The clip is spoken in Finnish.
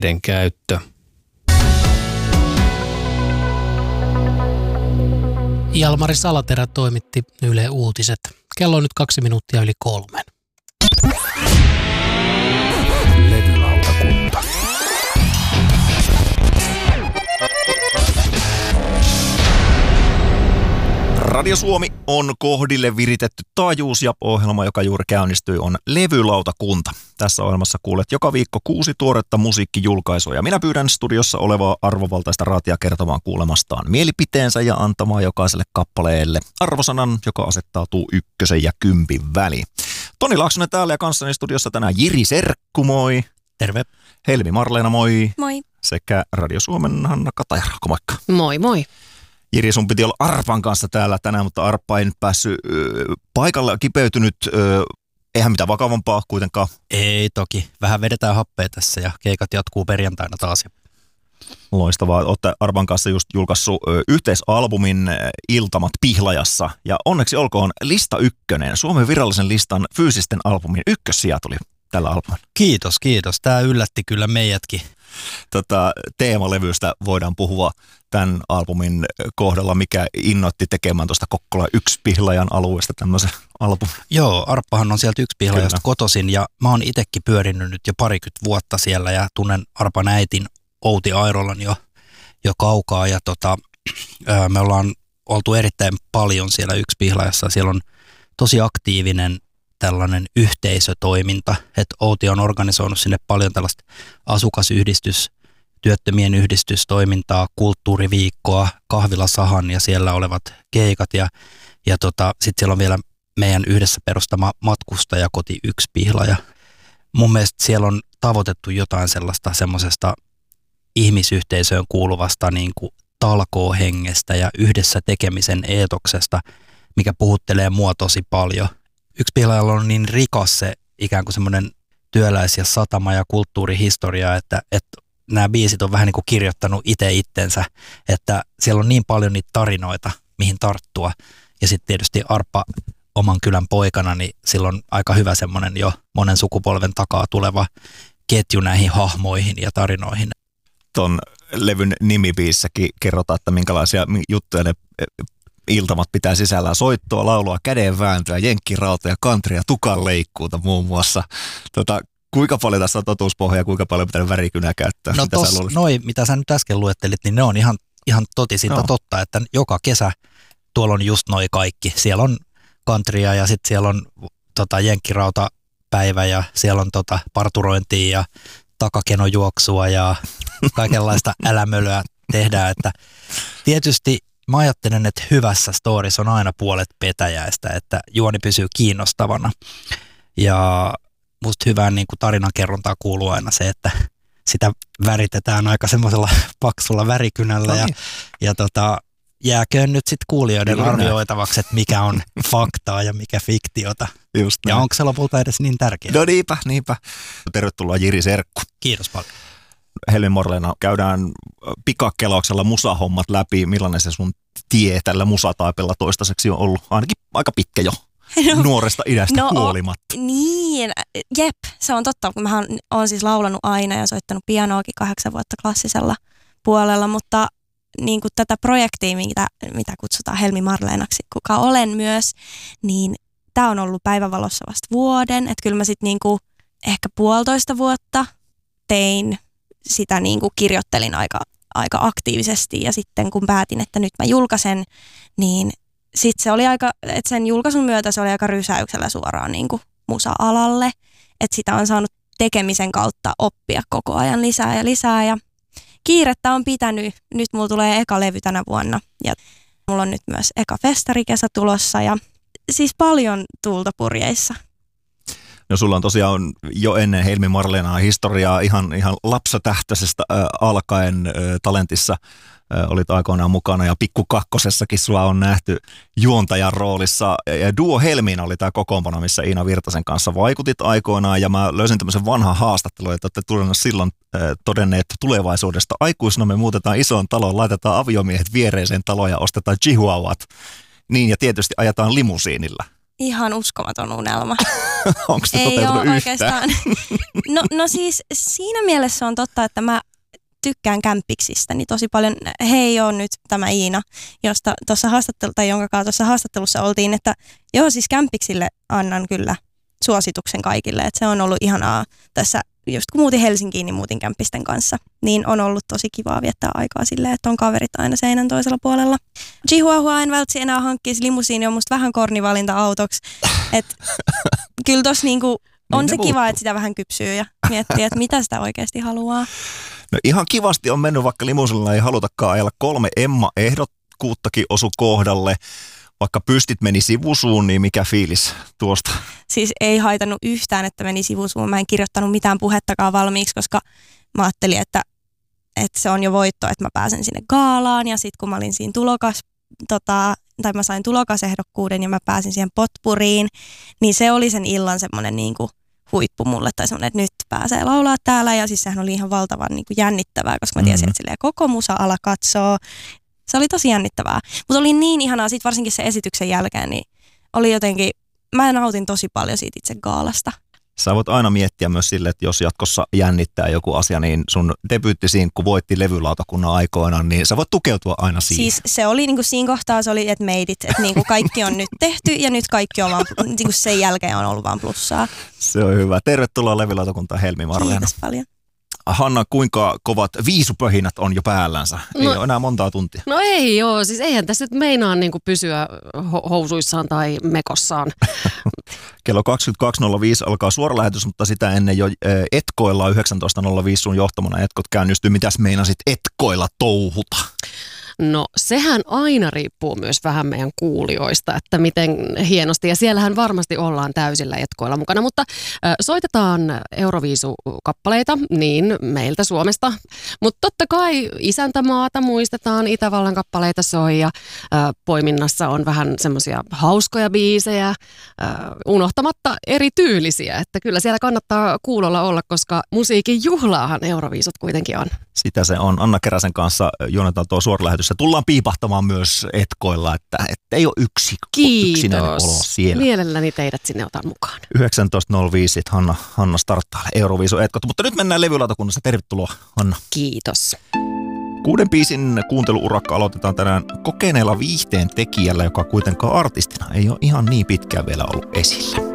käyttö. Jalmari Salaterä toimitti Yle Uutiset. Kello on nyt 2 minuuttia yli 3. Levylautakunta. Radio Suomi on kohdille viritetty taajuus ja ohjelma, joka juuri käynnistyi, on Levylautakunta. Tässä ohjelmassa kuulet joka viikko 6 tuoretta musiikkijulkaisua ja minä pyydän studiossa olevaa arvovaltaista raatia kertomaan kuulemastaan mielipiteensä ja antamaan jokaiselle kappaleelle arvosanan, joka asettautuu 1 ja 10 väliin. Toni Laaksonen täällä ja kanssani studiossa tänään Jiri Serkku, moi. Terve. Helmi Marleena, moi. Moi. Sekä Radio Suomen Hanna Katajärkko, moikka. Moi moi. Jiri, sun piti olla Arpan kanssa täällä tänään, mutta Arppa ei nyt päässyt paikalle, kipeytynyt. Eihän mitään vakavampaa kuitenkaan. Ei toki. Vähän vedetään happea tässä ja keikat jatkuu perjantaina taas. Loistavaa. Olette Arpan kanssa just julkaissut yhteisalbumin Iltamat Pihlajassa. Ja onneksi olkoon lista 1. Suomen virallisen listan fyysisten albumin ykkössija tuli tällä albumilla. Kiitos, kiitos. Tämä yllätti kyllä meidätkin. Teemalevystä voidaan puhua tämän albumin kohdalla, mikä innoitti tekemään tuosta Kokkola 1 Pihlajan alueesta tämmöisen albumin. Joo, Arppahan on sieltä 1 Pihlajasta kotoisin ja mä oon itsekin pyörinyt nyt jo 20 vuotta siellä ja tunnen Arpan äitin Outi Airolan jo kaukaa ja me ollaan oltu erittäin paljon siellä 1 Pihlajassa. Siellä on tosi aktiivinen tällainen yhteisötoiminta, että Outi on organisoinut sinne paljon tällaista työttömien yhdistystoimintaa, kulttuuriviikkoa, kahvilasahan ja siellä olevat keikat ja sitten siellä on vielä meidän yhdessä perustama matkustajakoti 1 Pihlaja. Mun mielestä siellä on tavoitettu jotain semmoisesta ihmisyhteisöön kuuluvasta niin kuin talkoohengestä ja yhdessä tekemisen eetoksesta, mikä puhuttelee mua tosi paljon. 1 Pihlajalla on niin rikas se ikään kuin semmoinen työläis- ja satama- ja kulttuurihistoria, että nämä biisit on vähän niin kuin kirjoittanut itse itsensä, että siellä on niin paljon niitä tarinoita, mihin tarttua. Ja sitten tietysti Arppa oman kylän poikana, niin sillä on aika hyvä semmoinen jo monen sukupolven takaa tuleva ketju näihin hahmoihin ja tarinoihin. Ton levyn nimibiissäkin kerrotaan, että minkälaisia juttuja ne iltamat pitää sisällään: soittoa, laulua, kädenvääntöä, jenkkirauta ja country ja tukanleikkuuta muun muassa. Kuinka paljon tässä on totuuspohja ja kuinka paljon pitää värikynää käyttää? No mitä sä nyt äsken luettelit, niin ne on ihan totisinta totta, että joka kesä tuolla on just noi kaikki. Siellä on countrya ja sitten siellä on jenkkirautapäivä ja siellä on parturointia ja takakenojuoksua ja kaikenlaista älämölöä tehdään. Että tietysti mä ajattelen, että hyvässä storissa on aina puolet petäjäistä, että juoni pysyy kiinnostavana. Ja musta hyvään niin kuin tarinankerrontaa kuuluu aina se, että sitä väritetään aika semmoisella paksulla värikynällä ja jääköön nyt sitten kuulijoiden arvioitavaksi, että mikä on faktaa ja mikä fiktiota. Just ja onko se lopulta edes niin tärkeää? No niinpä. Tervetuloa Jiri Serkku. Kiitos paljon. Helmi Marleena, käydään pikakkelauksella musahommat läpi. Millainen se sun tie tällä musataipella toistaiseksi on ollut? Ainakin aika pitkä jo. Nuoresta idästä huolimatta. Niin, jep, se on totta. Mä oon siis laulanut aina ja soittanut pianoakin 8 vuotta klassisella puolella, mutta niin kuin tätä projektia, mitä kutsutaan Helmi Marleenaksi, kuka olen myös, niin tää on ollut päivävalossa vasta vuoden. Että kyllä mä sitten niin kuin ehkä 1,5 vuotta tein sitä, niin kuin kirjoittelin aika aktiivisesti ja sitten kun päätin, että nyt mä julkaisen, niin sitten se oli että sen julkaisun myötä se oli aika rysäyksellä suoraan niin kuin musa-alalle, että sitä on saanut tekemisen kautta oppia koko ajan lisää ja kiirettä on pitänyt. Nyt mulla tulee eka levy tänä vuonna ja mulla on nyt myös eka festarikesä tulossa ja siis paljon tuulta purjeissa. No sulla on tosiaan jo ennen Helmi Marleenaa historiaa ihan lapsatähtöisestä alkaen talentissa. Olit aikoinaan mukana ja Pikku Kakkosessakin sua on nähty juontajan roolissa. Ja Duo Helmiina oli tämä kokoonpano, missä Iina Virtasen kanssa vaikutit aikoinaan. Ja mä löysin tämmöisen vanhan haastattelun, että olette silloin todenneet, että tulevaisuudesta aikuisena me muutetaan isoon taloon, laitetaan aviomiehet viereiseen taloon ja ostetaan chihuahuat. Niin ja tietysti ajetaan limusiinilla. ihan uskomaton unelma. Onko se Ei toteutunut ole yhtään? oikeastaan. No siis siinä mielessä on totta, että mä tykkään kämpiksistä niin tosi paljon. Hei, on nyt tämä Iina, josta tuossa jonka kanssa tuossa haastattelussa oltiin, että joo, siis kämpiksille annan kyllä suosituksen kaikille, että se on ollut ihanaa tässä, just kun muutin Helsinkiin, niin muutin kämppisten kanssa, niin on ollut tosi kivaa viettää aikaa silleen, että on kaverit aina seinän toisella puolella. Chihuahua en välttämättä enää hankkisi, limusiini on musta vähän kornivalinta autoksi, että kyllä tossa niinku on se kiva, että sitä vähän kypsyy ja miettii, että mitä sitä oikeasti haluaa. No ihan kivasti on mennyt, vaikka limuusilla ei halutakaan ajella. 3 Emma-ehdokkuuttakin osu kohdalle. Vaikka pystit meni sivusuun, niin mikä fiilis tuosta? Siis ei haitannut yhtään, että meni sivusuun. Mä en kirjoittanut mitään puhettakaan valmiiksi, koska mä ajattelin, että se on jo voitto, että mä pääsen sinne gaalaan. Ja sitten kun mä olin siinä mä sain tulokasehdokkuuden ja mä pääsin siihen potpuriin, niin se oli sen illan semmoinen niinku huippu mulle, tai semmoinen, että nyt pääsee laulaa täällä, ja siis sehän oli ihan valtavan niin kuin jännittävää, koska mä tiesin, että silleen koko musa-ala katsoo. Se oli tosi jännittävää, mutta oli niin ihanaa, sit varsinkin sen esityksen jälkeen, niin oli jotenkin, mä nautin tosi paljon siitä itse gaalasta. Sä voit aina miettiä myös sille, että jos jatkossa jännittää joku asia, niin sun debyyttisinkku voitti levylautakunnan aikoinaan, niin sä voit tukeutua aina siihen. Siis se oli niinku siinä kohtaa, se oli, että made it, että niinku kaikki on nyt tehty ja nyt kaikki on vaan, niinku sen jälkeen on ollut vaan plussaa. Se on hyvä. Tervetuloa levylautakuntaan Helmi Marleena. Kiitos paljon. Hanna, kuinka kovat viisupöhinät on jo päällänsä? Ei ole enää montaa tuntia. No ei joo, siis eihän tässä nyt meinaa niinku pysyä housuissaan tai mekossaan. Kello 22.05 alkaa suora lähetys, mutta sitä ennen jo etkoilla 19.05 sun johtamana etkot käynnistyy. Mitäs meinasit etkoilla touhuta? No sehän aina riippuu myös vähän meidän kuulijoista, että miten hienosti, ja siellähän varmasti ollaan täysillä etkoilla mukana, mutta soitetaan Euroviisu-kappaleita niin meiltä Suomesta, mutta totta kai isäntämaata muistetaan, Itävallan kappaleita soi ja poiminnassa on vähän semmoisia hauskoja biisejä, unohtamatta erityylisiä, että kyllä siellä kannattaa kuulolla olla, koska musiikin juhlaahan Euroviisut kuitenkin on. Sitä se on. Anna Keräsen kanssa juonetaan tuo suora lähetys. Tullaan piipahtamaan myös etkoilla, että ei ole yksinäinen olo siellä. Mielelläni teidät sinne otan mukaan. 19.05 Hanna starttaa Euroviisu etkot. Mutta nyt mennään levylautakunnassa. Tervetuloa, Hanna. Kiitos. 6 biisin kuunteluurakka aloitetaan tänään kokeneella viihteen tekijällä, joka kuitenkaan artistina ei ole ihan niin pitkään vielä ollut esillä.